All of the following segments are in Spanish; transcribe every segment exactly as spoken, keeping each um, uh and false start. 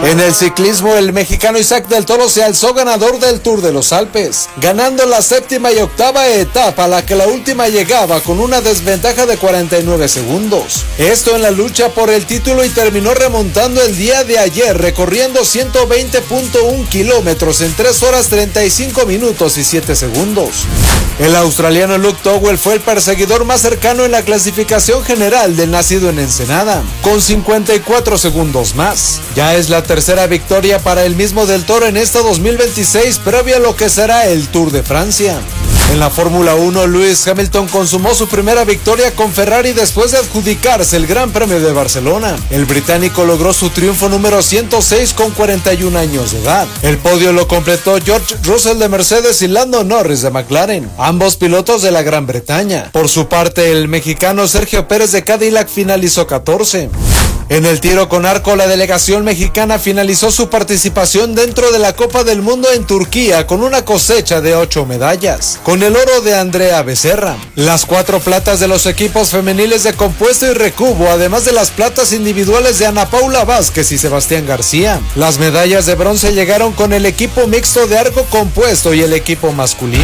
En el ciclismo, el mexicano Isaac del Toro se alzó ganador del Tour de los Alpes, ganando la séptima y octava etapa, a la que la última llegaba con una desventaja de cuarenta y nueve segundos. Esto en la lucha por el título, y terminó remontando el día de ayer, recorriendo ciento veinte punto uno kilómetros en tres horas treinta y cinco minutos y siete segundos. El australiano Luke Towell fue el perseguidor más cercano en la clasificación general del nacido en Ensenada, con cincuenta y cuatro segundos más. Ya es la tercera victoria para el mismo del Toro en este dos mil veintiséis, previo a lo que será el Tour de Francia. En la Fórmula uno, Lewis Hamilton consumó su primera victoria con Ferrari después de adjudicarse el Gran Premio de Barcelona. El británico logró su triunfo número ciento seis con cuarenta y un años de edad. El podio lo completó George Russell de Mercedes y Lando Norris de McLaren, ambos pilotos de la Gran Bretaña. Por su parte, el mexicano Sergio Pérez de Cadillac finalizó catorce. En el tiro con arco, la delegación mexicana finalizó su participación dentro de la Copa del Mundo en Turquía con una cosecha de ocho medallas, con el oro de Andrea Becerra, las cuatro platas de los equipos femeniles de compuesto y recubo, además de las platas individuales de Ana Paula Vázquez y Sebastián García. Las medallas de bronce llegaron con el equipo mixto de arco compuesto y el equipo masculino.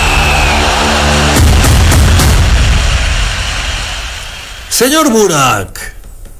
Señor Burak.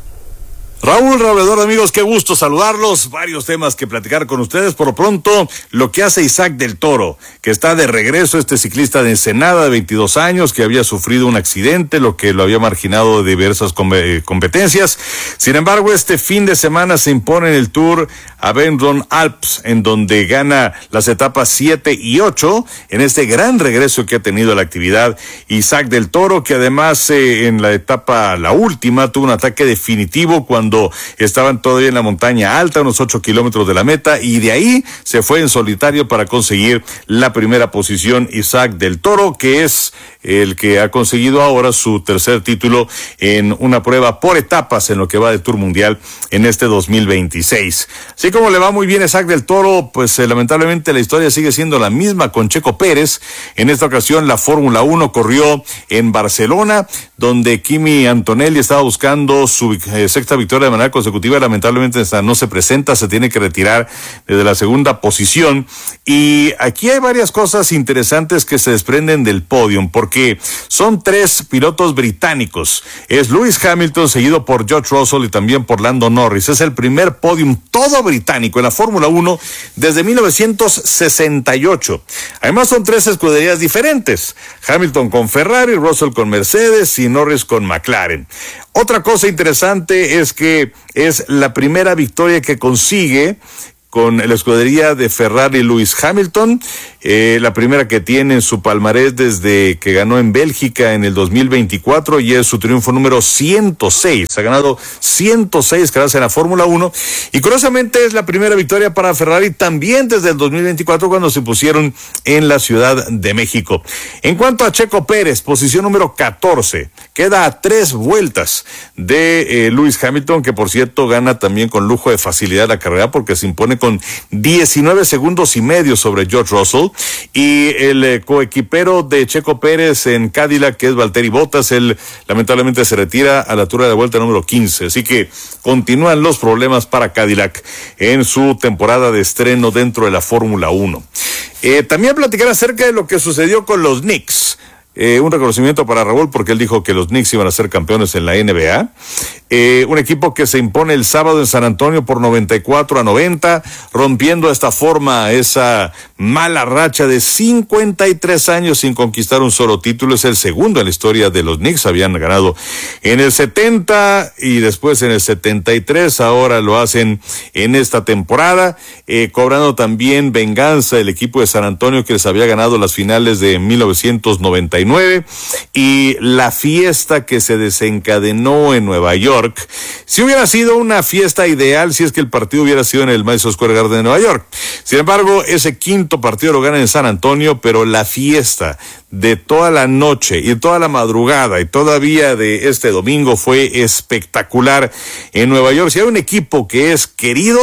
Raúl Robledor, amigos, qué gusto saludarlos. Varios temas que platicar con ustedes. Por lo pronto, lo que hace Isaac del Toro, que está de regreso, este ciclista de Ensenada de veintidós años, que había sufrido un accidente, lo que lo había marginado de diversas competencias. Sin embargo, este fin de semana se impone en el Tour Avenron Alps, en donde gana las etapas siete y ocho, en este gran regreso que ha tenido la actividad Isaac del Toro, que además eh, en la etapa, la última, tuvo un ataque definitivo cuando estaban todavía en la montaña alta, unos ocho kilómetros de la meta, y de ahí se fue en solitario para conseguir la primera posición Isaac del Toro, que es el que ha conseguido ahora su tercer título en una prueba por etapas en lo que va de Tour Mundial en este dos mil veintiséis. Así como le va muy bien a Isaac del Toro, pues eh, lamentablemente la historia sigue siendo la misma con Checo Pérez. En esta ocasión la Fórmula uno corrió en Barcelona, donde Kimi Antonelli estaba buscando su eh, sexta victoria de manera consecutiva. Lamentablemente esta no se presenta, se tiene que retirar desde la segunda posición. Y aquí hay varias cosas interesantes que se desprenden del podium, porque son tres pilotos británicos. Es Lewis Hamilton, seguido por George Russell y también por Lando Norris. Es el primer podium todo británico en la Fórmula uno desde mil novecientos sesenta y ocho. Además son tres escuderías diferentes. Hamilton con Ferrari, Russell con Mercedes y Norris con McLaren. Otra cosa interesante es que es la primera victoria que consigue con la escudería de Ferrari Lewis Hamilton, eh, la primera que tiene en su palmarés desde que ganó en Bélgica en el dos mil veinticuatro, y es su triunfo número ciento seis. Ha ganado ciento seis carreras en la Fórmula uno, y curiosamente es la primera victoria para Ferrari también desde el dos mil veinticuatro, cuando se pusieron en la Ciudad de México. En cuanto a Checo Pérez, posición número catorce, queda a tres vueltas de eh, Lewis Hamilton, que por cierto gana también con lujo de facilidad la carrera, porque se impone con diecinueve segundos y medio sobre George Russell, y el eh, coequipero de Checo Pérez en Cadillac, que es Valtteri Bottas, él lamentablemente se retira a la altura de la vuelta número quince, así que continúan los problemas para Cadillac en su temporada de estreno dentro de la Fórmula uno. Eh, también platicar acerca de lo que sucedió con los Knicks. Eh, un reconocimiento para Raúl, porque él dijo que los Knicks iban a ser campeones en la N B A. Eh, un equipo que se impone el sábado en San Antonio por noventa y cuatro a noventa, rompiendo de esta forma esa mala racha de cincuenta y tres años sin conquistar un solo título. Es el segundo en la historia de los Knicks. Habían ganado en el setenta y después en el setenta y tres. Ahora lo hacen en esta temporada, eh, cobrando también venganza el equipo de San Antonio, que les había ganado las finales de mil novecientos noventa y nueve, y la fiesta que se desencadenó en Nueva York. Si hubiera sido una fiesta ideal, si es que el partido hubiera sido en el Madison Square Garden de Nueva York. Sin embargo, ese quinto partido lo ganan en San Antonio, pero la fiesta de toda la noche y toda la madrugada y todavía de este domingo fue espectacular en Nueva York. Si hay un equipo que es querido,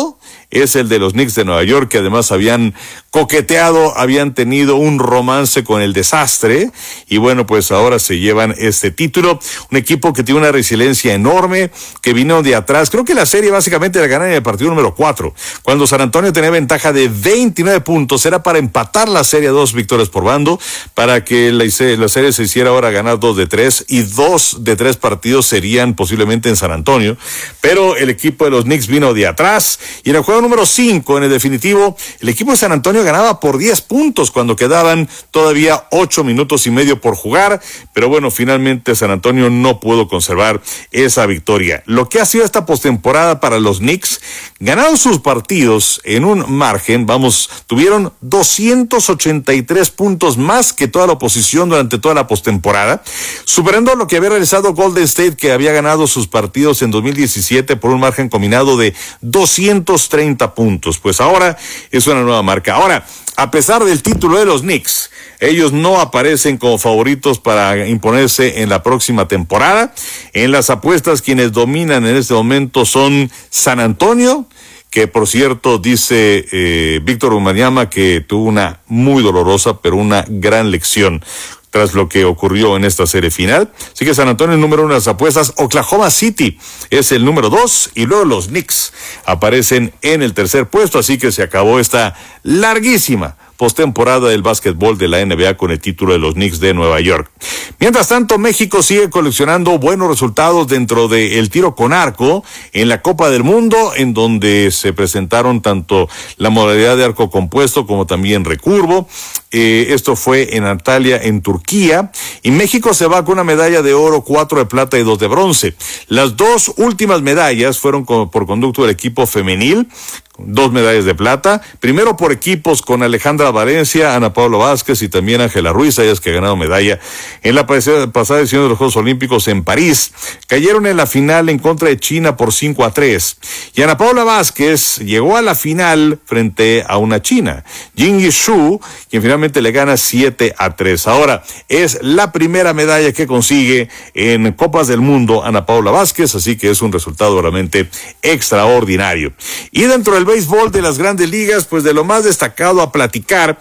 es el de los Knicks de Nueva York, que además habían coqueteado, habían tenido un romance con el desastre, y bueno, pues ahora se llevan este título. Un equipo que tiene una resiliencia enorme, que vino de atrás. Creo que la serie básicamente la ganan en el partido número cuatro, cuando San Antonio tenía ventaja de veintinueve puntos, era para empatar la serie a dos victorias por bando, para que la, la serie se hiciera ahora ganar dos de tres, y dos de tres partidos serían posiblemente en San Antonio, pero el equipo de los Knicks vino de atrás, y en el juego número cinco, en el definitivo, el equipo de San Antonio ganaba por diez puntos cuando quedaban todavía ocho minutos y medio por jugar, pero bueno, finalmente San Antonio no pudo conservar esa victoria. Lo que ha sido esta postemporada para los Knicks, ganaron sus partidos en un margen, vamos, tuvieron doscientos ochenta y tres puntos más que toda la oposición durante toda la postemporada, superando lo que había realizado Golden State, que había ganado sus partidos en dos mil diecisiete por un margen combinado de doscientos treinta puntos. Pues ahora es una nueva marca. Ahora, a pesar del título de los Knicks, ellos no aparecen como favoritos para imponerse en la próxima temporada. En las apuestas, quienes dominan en este momento son San Antonio, que por cierto dice eh, Víctor Wembanyama que tuvo una muy dolorosa, pero una gran lección tras lo que ocurrió en esta serie final. Así que San Antonio es el número uno de las apuestas, Oklahoma City es el número dos, y luego los Knicks aparecen en el tercer puesto, así que se acabó esta larguísima postemporada del básquetbol de la N B A con el título de los Knicks de Nueva York. Mientras tanto, México sigue coleccionando buenos resultados dentro del tiro con arco en la Copa del Mundo, en donde se presentaron tanto la modalidad de arco compuesto como también recurvo. Eh, esto fue en Antalya, en Turquía, y México se va con una medalla de oro, cuatro de plata y dos de bronce. Las dos últimas medallas fueron con, por conducto del equipo femenil, dos medallas de plata, primero por equipos con Alejandra Valencia, Ana Paula Vázquez y también Ángela Ruiz, ellas que ganaron medalla en la pasada edición de los Juegos Olímpicos en París. Cayeron en la final en contra de China por cinco a tres, y Ana Paula Vázquez llegó a la final frente a una china, Jingyi Xu, quien finalmente le gana siete a tres. Ahora, es la primera medalla que consigue en Copas del Mundo Ana Paula Vázquez, así que es un resultado realmente extraordinario. Y dentro del béisbol de las Grandes Ligas, pues de lo más destacado a platicar,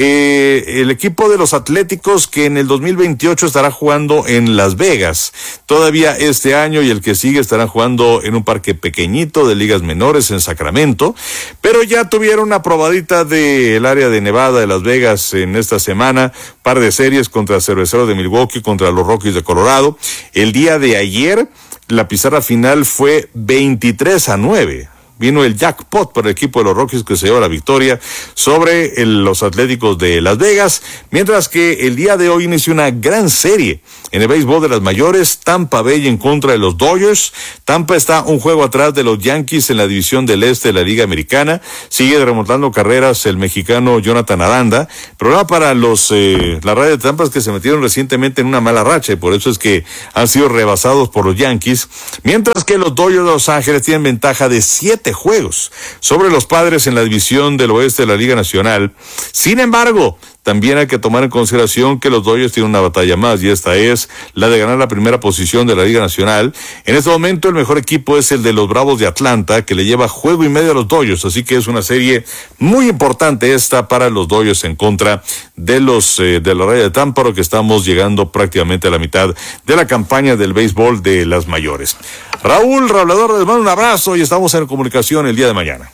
eh, el equipo de los Atléticos, que en el dos mil veintiocho estará jugando en Las Vegas. Todavía este año y el que sigue estarán jugando en un parque pequeñito de ligas menores en Sacramento, pero ya tuvieron una probadita del área de Nevada de Las Vegas en esta semana, par de series contra Cerveceros de Milwaukee, contra los Rockies de Colorado. El día de ayer, la pizarra final fue veintitrés a nueve. Vino el jackpot para el equipo de los Rockies, que se lleva la victoria sobre el, los Atléticos de Las Vegas, mientras que el día de hoy inició una gran serie en el béisbol de las mayores, Tampa Bay en contra de los Dodgers. Tampa está un juego atrás de los Yankees en la división del este de la Liga Americana, sigue remontando carreras el mexicano Jonathan Aranda. El problema para los eh, la Raya de Tampa es que se metieron recientemente en una mala racha, y por eso es que han sido rebasados por los Yankees, mientras que los Dodgers de Los Ángeles tienen ventaja de siete juegos sobre los Padres en la división del oeste de la Liga Nacional. Sin embargo, también hay que tomar en consideración que los Dodgers tienen una batalla más, y esta es la de ganar la primera posición de la Liga Nacional. En este momento el mejor equipo es el de los Bravos de Atlanta, que le lleva juego y medio a los Dodgers, así que es una serie muy importante esta para los Dodgers en contra de los eh, de la Raya de Tampa, que estamos llegando prácticamente a la mitad de la campaña del béisbol de las mayores. Raúl Rablador, les mando un abrazo y estamos en comunicación el día de mañana.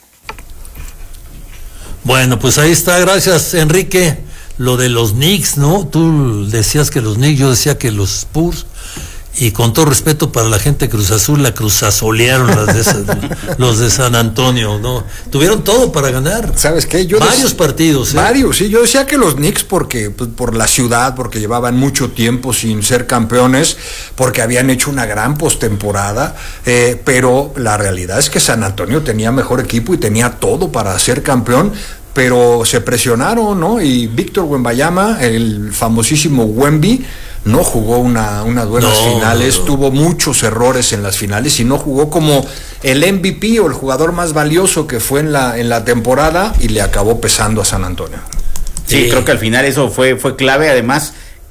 Bueno, pues ahí está, gracias Enrique. Lo de los Knicks, ¿no? Tú decías que los Knicks, yo decía que los Spurs, y con todo respeto para la gente de Cruz Azul, la cruzazolearon las de esas, los de San Antonio, ¿no? Tuvieron todo para ganar. ¿Sabes qué? Yo varios dec- partidos. ¿eh? Varios, sí. Yo decía que los Knicks porque pues, por la ciudad, porque llevaban mucho tiempo sin ser campeones, porque habían hecho una gran postemporada, eh, pero la realidad es que San Antonio tenía mejor equipo y tenía todo para ser campeón, pero se presionaron, ¿no? Y Víctor Wembanyama, el famosísimo Wemby, no jugó una, unas buenas no, finales, no. tuvo muchos errores en las finales y no jugó como el M V P o el jugador más valioso que fue en la, en la temporada, y le acabó pesando a San Antonio. Sí, sí, creo que al final eso fue, fue clave, además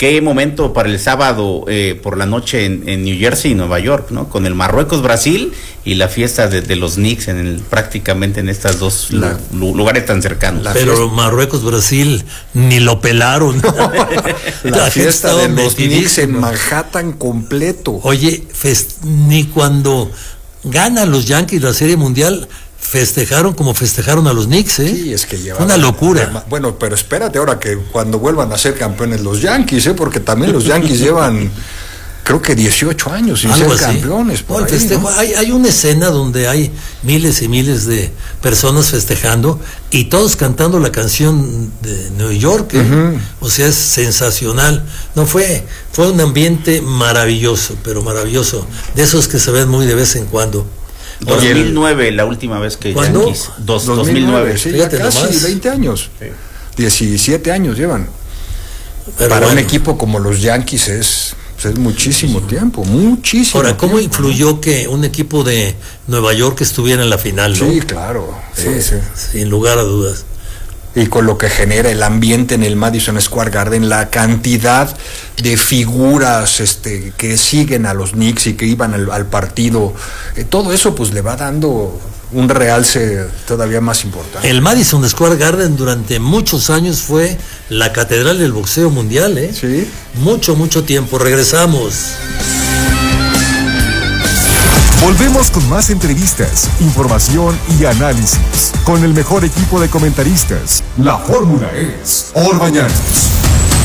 qué momento para el sábado eh, por la noche en, en New Jersey y Nueva York, ¿no? Con el Marruecos-Brasil y la fiesta de, de los Knicks en el, prácticamente en estas dos la, lu, lugares tan cercanos. Pero Marruecos-Brasil ni lo pelaron. la, la fiesta de los Knicks en Manhattan completo. Oye, fest, ni cuando ganan los Yankees la Serie Mundial festejaron como festejaron a los Knicks, ¿eh? Sí, es que llevaban, una locura. Bueno, pero espérate ahora que cuando vuelvan a ser campeones los Yankees, ¿eh? Porque también los Yankees llevan, creo que dieciocho años sin Algo ser así. campeones. Por no, ahí, festejo, ¿no? hay, hay una escena donde hay miles y miles de personas festejando y todos cantando la canción de New York, ¿eh? Uh-huh. O sea, es sensacional. No fue, fue un ambiente maravilloso, pero maravilloso, de esos que se ven muy de vez en cuando. dos mil nueve, la última vez que ¿Cuándo? Yankees. Dos, dos mil nueve. Sí, ya casi nomás. veinte años. Sí. diecisiete años llevan. Pero para bueno, un equipo como los Yankees es, es muchísimo tiempo, muchísimo. Ahora, ¿cómo tiempo, influyó, ¿no?, que un equipo de Nueva York estuviera en la final, ¿no? Sí, claro. Sí, sí. Sin lugar a dudas. Y con lo que genera el ambiente en el Madison Square Garden, la cantidad de figuras este, que siguen a los Knicks y que iban al, al partido, eh, todo eso pues le va dando un realce todavía más importante. El Madison Square Garden durante muchos años fue la catedral del boxeo mundial, ¿eh? Sí. Mucho, mucho tiempo. Regresamos. Volvemos con más entrevistas, información y análisis con el mejor equipo de comentaristas. La fórmula es Orbañanos.